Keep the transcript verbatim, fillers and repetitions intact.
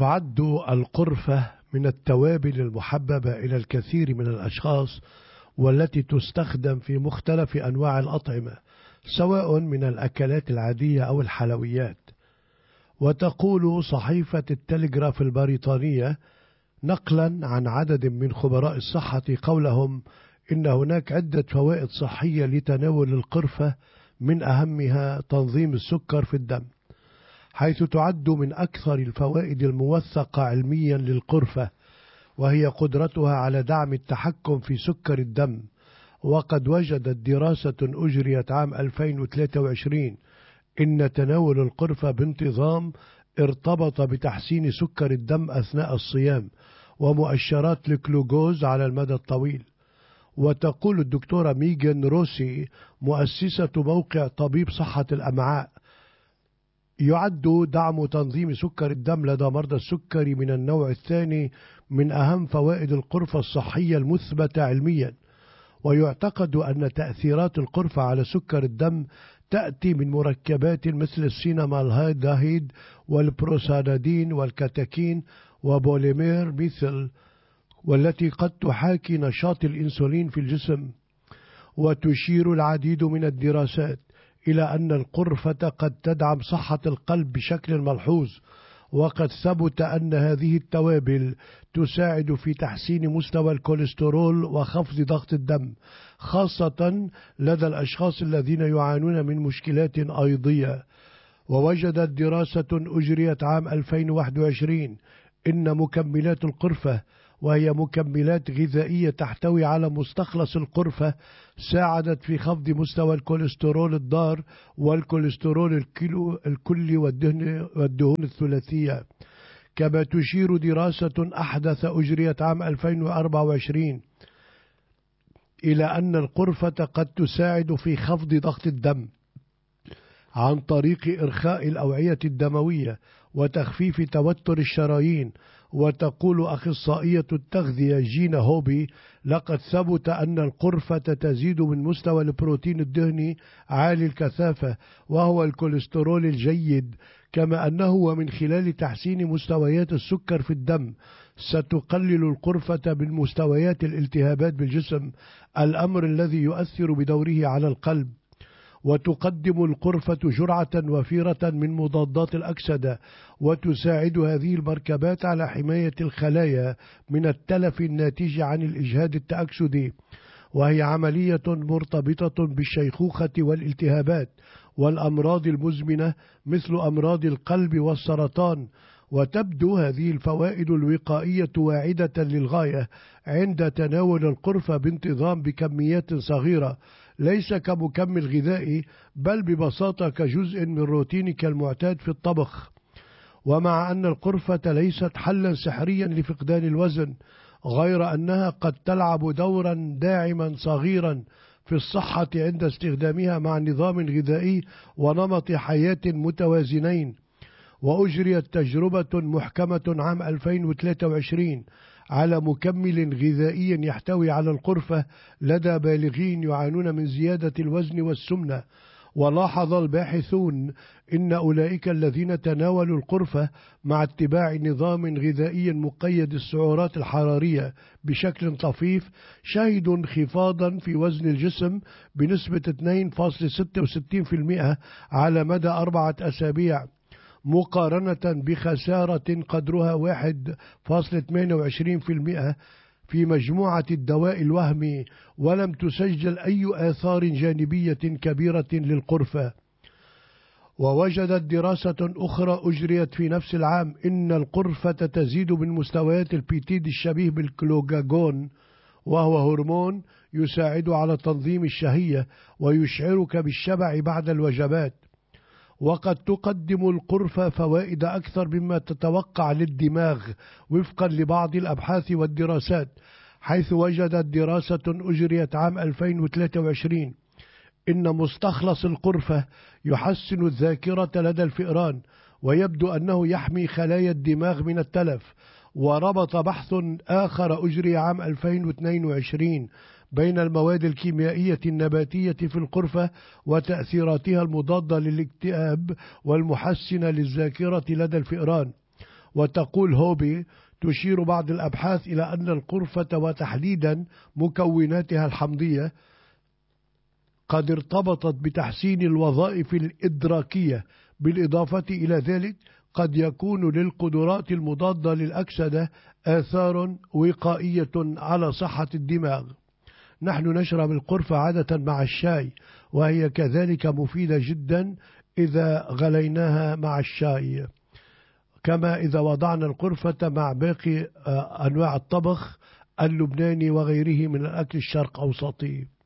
تعد القرفة من التوابل المحببة إلى الكثير من الأشخاص، والتي تستخدم في مختلف أنواع الأطعمة سواء من الأكلات العادية أو الحلويات. وتقول صحيفة التلغراف البريطانية نقلا عن عدد من خبراء الصحة قولهم إن هناك عدة فوائد صحية لتناول القرفة، من أهمها تنظيم السكر في الدم، حيث تعد من أكثر الفوائد الموثقة علميا للقرفة، وهي قدرتها على دعم التحكم في سكر الدم. وقد وجدت دراسة أجريت عام ألفين وثلاثة وعشرين إن تناول القرفة بانتظام ارتبط بتحسين سكر الدم أثناء الصيام ومؤشرات الجلوكوز على المدى الطويل. وتقول الدكتورة ميغان روسي مؤسسة موقع طبيب صحة الأمعاء يعد دعم تنظيم سكر الدم لدى مرضى السكري من النوع الثاني من أهم فوائد القرفة الصحية المثبتة علميا. ويعتقد أن تأثيرات القرفة على سكر الدم تأتي من مركبات مثل السينامالدهيد والبروسانادين والكاتاكين وبوليمير ميثيل، والتي قد تحاكي نشاط الإنسولين في الجسم. وتشير العديد من الدراسات إلى أن القرفة قد تدعم صحة القلب بشكل ملحوظ، وقد ثبت أن هذه التوابل تساعد في تحسين مستوى الكوليسترول وخفض ضغط الدم، خاصة لدى الأشخاص الذين يعانون من مشكلات أيضية. ووجدت دراسة أجريت عام ألفين وواحد وعشرين إن مكملات القرفة، وهي مكملات غذائية تحتوي على مستخلص القرفة، ساعدت في خفض مستوى الكوليسترول الضار والكوليسترول الكلي والدهون الثلاثية. كما تشير دراسة أحدث أجريت عام ألفين وأربعة وعشرين إلى أن القرفة قد تساعد في خفض ضغط الدم عن طريق إرخاء الأوعية الدموية وتخفيف توتر الشرايين. وتقول أخصائية التغذية جينا هوبي لقد ثبت أن القرفة تزيد من مستوى البروتين الدهني عالي الكثافة وهو الكوليسترول الجيد، كما أنه ومن خلال تحسين مستويات السكر في الدم ستقلل القرفة من مستويات الالتهابات بالجسم، الأمر الذي يؤثر بدوره على القلب. وتقدم القرفة جرعة وفيرة من مضادات الأكسدة، وتساعد هذه المركبات على حماية الخلايا من التلف الناتج عن الإجهاد التأكسدي، وهي عملية مرتبطة بالشيخوخة والالتهابات والأمراض المزمنة مثل أمراض القلب والسرطان. وتبدو هذه الفوائد الوقائية واعدة للغاية عند تناول القرفة بانتظام بكميات صغيرة، ليس كمكمل غذائي بل ببساطة كجزء من روتينك المعتاد في الطبخ. ومع أن القرفة ليست حلا سحريا لفقدان الوزن، غير أنها قد تلعب دورا داعما صغيرا في الصحة عند استخدامها مع نظام غذائي ونمط حياة متوازنين. وأجريت تجربة محكمة عام ألفين وثلاثة وعشرين على مكمل غذائي يحتوي على القرفة لدى بالغين يعانون من زيادة الوزن والسمنة. ولاحظ الباحثون إن أولئك الذين تناولوا القرفة مع اتباع نظام غذائي مقيد السعرات الحرارية بشكل طفيف شهدوا انخفاضا في وزن الجسم بنسبة اثنين فاصلة ستة وستين بالمئة على مدى أربعة أسابيع، مقارنة بخسارة قدرها واحد فاصلة ثمانية وعشرين بالمئة في مجموعة الدواء الوهمي. ولم تسجل أي آثار جانبية كبيرة للقرفة. ووجدت دراسة أخرى أجريت في نفس العام إن القرفة تزيد من مستويات البيتيد الشبيه بالكلوكاجون، وهو هرمون يساعد على تنظيم الشهية ويشعرك بالشبع بعد الوجبات. وقد تقدم القرفة فوائد أكثر مما تتوقع للدماغ وفقا لبعض الأبحاث والدراسات، حيث وجدت دراسة أجريت عام ألفين وثلاثة وعشرين إن مستخلص القرفة يحسن الذاكرة لدى الفئران، ويبدو أنه يحمي خلايا الدماغ من التلف. وربط بحث آخر أجري عام ألفين واثنين وعشرين بين المواد الكيميائية النباتية في القرفة وتأثيراتها المضادة للاكتئاب والمحسنة للذاكرة لدى الفئران. وتقول هوبي تشير بعض الأبحاث إلى أن القرفة وتحديدا مكوناتها الحمضية قد ارتبطت بتحسين الوظائف الإدراكية، بالإضافة إلى ذلك قد يكون للقدرات المضادة للأكسدة آثار وقائية على صحة الدماغ. نحن نشرب القرفة عادة مع الشاي، وهي كذلك مفيدة جدا إذا غليناها مع الشاي، كما إذا وضعنا القرفة مع باقي أنواع الطبخ اللبناني وغيره من الأكل الشرق أوسطي.